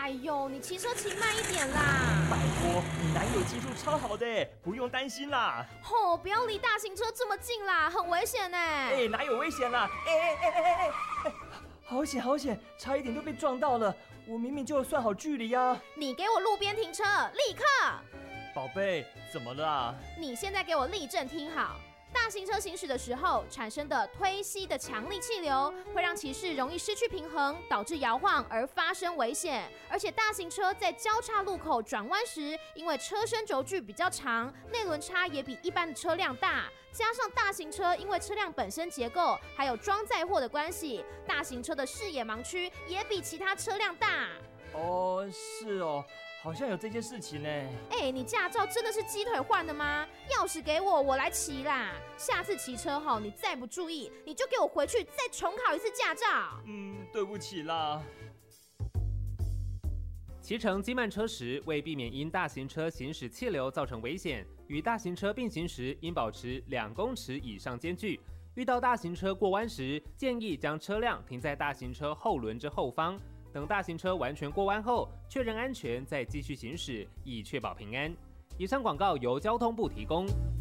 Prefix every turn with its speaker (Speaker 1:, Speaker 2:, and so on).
Speaker 1: 哎呦，你骑车骑慢一点啦！
Speaker 2: 拜托，你男友技术超好的，不用担心啦。
Speaker 1: 吼，不要离大型车这么近啦，很危险呢。
Speaker 2: 哪有危险啦？好险好险，差一点就被撞到了。我明明就有算好距离啊。
Speaker 1: 你给我路边停车，立刻！
Speaker 2: 宝贝，怎么了啊？
Speaker 1: 你现在给我立正听好。大型车行驶的时候产生的推吸的强力气流，会让骑士容易失去平衡，导致摇晃而发生危险。而且大型车在交叉路口转弯时，因为车身轴距比较长，内轮差也比一般的车辆大，加上大型车因为车辆本身结构还有装载货的关系，大型车的视野盲区也比其他车辆大。
Speaker 2: 哦，是哦。好像有这件事情呢。
Speaker 1: 你驾照真的是鸡腿换的吗？钥匙给我，我来骑啦。下次骑车后你再不注意，你就给我回去再重考一次驾照。
Speaker 2: 对不起啦。
Speaker 3: 骑乘机慢车时，为避免因大型车行驶气流造成危险，与大型车并行时应保持2公尺以上间距。遇到大型车过弯时，建议将车辆停在大型车后轮之后方。等大型车完全过弯后，确认安全再继续行驶，以确保平安。以上广告由交通部提供。